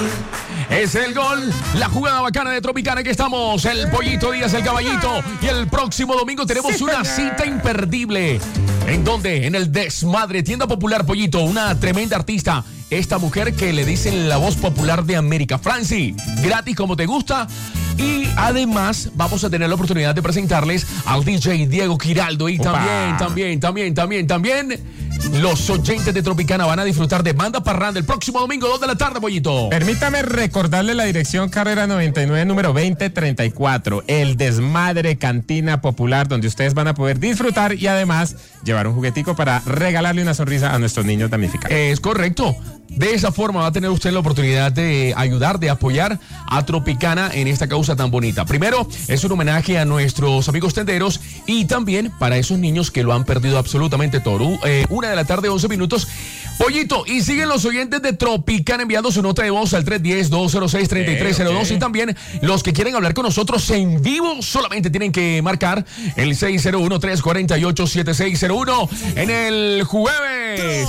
Es el gol, la jugada bacana de Tropicana que estamos, el Pollito Díaz, el Caballito, y el próximo domingo tenemos una cita imperdible. ¿En dónde? En el Desmadre, tienda popular, Pollito, una tremenda artista. Esta mujer que le dicen la voz popular de América, Franci, gratis como te gusta. Y además vamos a tener la oportunidad de presentarles al DJ Diego Giraldo. Y también los oyentes de Tropicana van a disfrutar de Banda Parranda el próximo domingo, 2 de la tarde, Pollito. Permítame recordarle la dirección: Carrera 99, número 2034. El Desmadre, cantina popular, donde ustedes van a poder disfrutar y además llevar un juguetico para regalarle una sonrisa a nuestros niños damnificados. Es correcto. De esa forma va a tener usted la oportunidad de ayudar, de apoyar a Tropicana en esta causa tan bonita. Primero, es un homenaje a nuestros amigos tenderos y también para esos niños que lo han perdido absolutamente todo. 1 de la tarde, 11 minutos. Pollito, y siguen los oyentes de Tropicana enviando su nota de voz al 310-206-3302 y también los que quieren hablar con nosotros en vivo solamente tienen que marcar el 601-348-7601 en el jueves.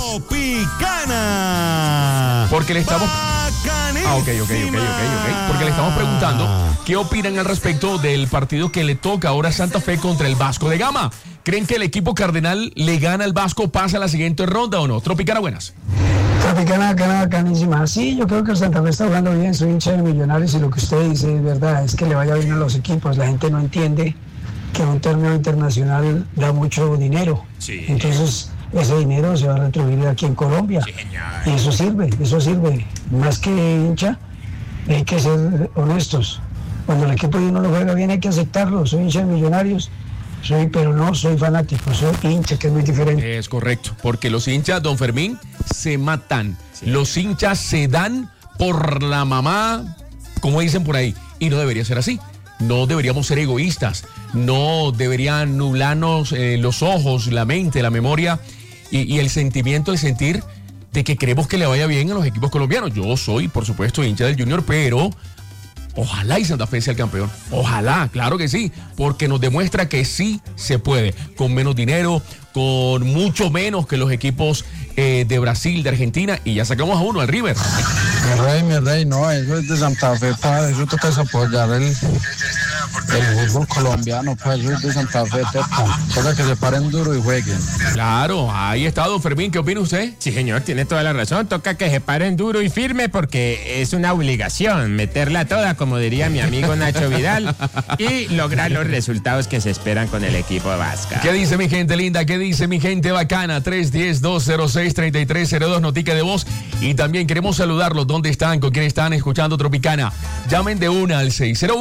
Tropicana. Porque le estamos... Ok. Porque le estamos preguntando qué opinan al respecto del partido que le toca ahora a Santa Fe contra el Vasco de Gama. ¿Creen que el equipo cardenal le gana al Vasco, pasa a la siguiente ronda o no? Tropicana, buenas. Tropicana, bacanísima. Sí, yo creo que el Santa Fe está jugando bien, soy hincha de Millonarios y lo que usted dice es verdad, es que le vaya bien a los equipos. La gente no entiende que un torneo internacional da mucho dinero. Sí. Entonces, ese dinero se va a retribuir aquí en Colombia. Sí, y eso sirve. Más que hincha, hay que ser honestos. Cuando el equipo de uno lo juega bien hay que aceptarlo. Soy hincha de Millonarios. Pero no soy fanático, soy hincha, que es muy diferente. Es correcto, porque los hinchas, don Fermín, se matan. Sí. Los hinchas se dan por la mamá, como dicen por ahí, y no debería ser así. No deberíamos ser egoístas, no deberían nublarnos los ojos, la mente, la memoria y el sentimiento, el sentir de que queremos que le vaya bien a los equipos colombianos. Yo soy, por supuesto, hincha del Junior, pero... ojalá y Santa Fe sea el campeón. Ojalá, claro que sí, porque nos demuestra que sí se puede, con menos dinero, con mucho menos que los equipos de Brasil, de Argentina, y ya sacamos a uno, al River. Mi rey, no, eso es de Santa Fe, para eso toca apoyar el fútbol colombiano, pues eso es de Santa Fe, toca que se paren duro y jueguen. Claro, ahí está, don Fermín, ¿qué opina usted? Sí, señor, tiene toda la razón, toca que se paren duro y firme porque es una obligación meterla toda, como diría mi amigo Nacho Vidal, y lograr los resultados que se esperan con el equipo vasca. ¿Qué dice mi gente linda? ¿Qué dice mi gente bacana? 310-206-3302, notica de voz. Y también queremos saludarlos. ¿Dónde están? ¿Con quién están escuchando Tropicana? Llamen de una al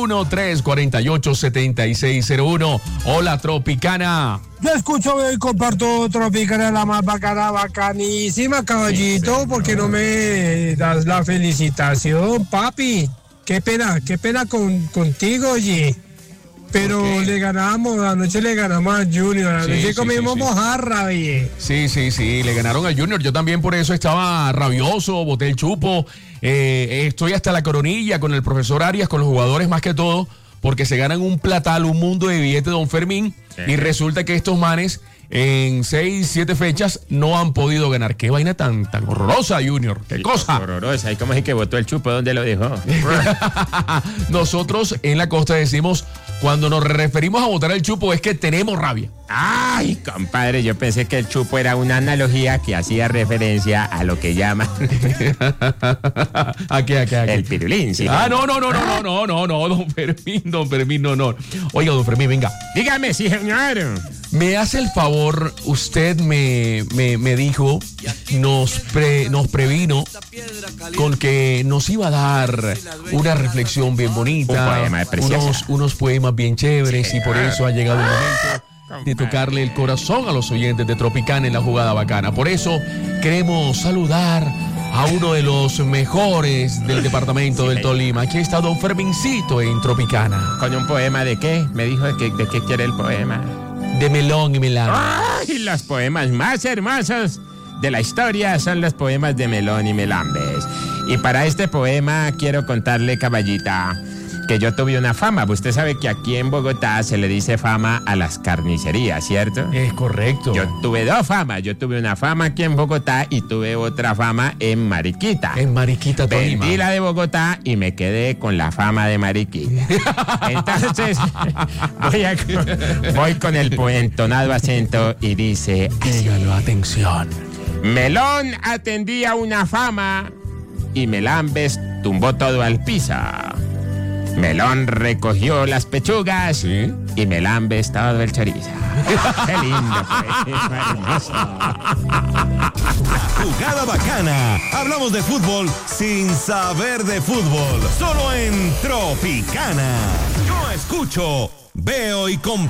601-348-7601. Hola, Tropicana. Yo escucho y comparto Tropicana, la más bacana, bacanísima, caballito, porque no me das la felicitación, papi. Qué pena contigo, oye. Pero okay. Anoche le ganamos a Junior, anoche comimos mojarra, oye. Sí, le ganaron al Junior, yo también por eso estaba rabioso, boté el chupo, estoy hasta la coronilla con el profesor Arias, con los jugadores más que todo, porque se ganan un platal, un mundo de billetes, don Fermín, y resulta que estos manes en 6, 7 fechas no han podido ganar. Qué vaina tan horrorosa, Junior. Qué sí, cosa. Horrorosa. ¿Y cómo es que botó el chupo? ¿Dónde lo dejó? Nosotros en la costa decimos, cuando nos referimos a botar el chupo es que tenemos rabia. Ay, compadre, yo pensé que el chupo era una analogía que hacía referencia a lo que llaman ¿A qué? El pirulín, sí. No, don Fermín, no. Oiga, don Fermín, venga. Dígame, sí, señor. Me hace el favor, usted me dijo, nos previno con que nos iba a dar una reflexión bien bonita, un poema unos poemas bien chéveres, sí, y por eso ha llegado el momento de tocarle el corazón a los oyentes de Tropicana en la jugada bacana. Por eso queremos saludar a uno de los mejores del departamento del Tolima. Aquí está don Fermincito en Tropicana. ¿Con un poema de qué? Me dijo de qué quiere el poema. De melón y melambes. ¡Ay! Los poemas más hermosos de la historia son los poemas de melón y melambes. Y para este poema quiero contarle, caballita, que yo tuve una fama. Usted sabe que aquí en Bogotá se le dice fama a las carnicerías, ¿cierto? Es correcto. Yo tuve dos famas. Yo tuve una fama aquí en Bogotá y tuve otra fama en Mariquita. En Mariquita, Tolima. Vendí la de Bogotá y me quedé con la fama de Mariquita. Entonces, voy con el entonado acento y dice... Dígalo, atención. Melón atendía una fama y Melambes tumbó todo al piso. Melón recogió las pechugas, ¿sí?, y Melambes todo el chorizo. Qué lindo, pues, hermoso. Jugada bacana. Hablamos de fútbol sin saber de fútbol. Solo en Tropicana. Yo escucho, veo y comparto.